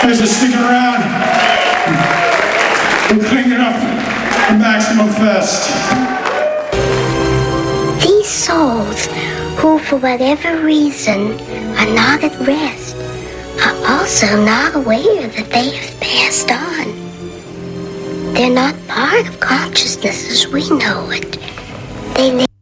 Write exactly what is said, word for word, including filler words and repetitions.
Thanks for sticking around. We're cleaning up the Maximum Fest. These souls, who for whatever reason are not at rest, are also not aware that they have passed on. They're not part of consciousness as we know it. They live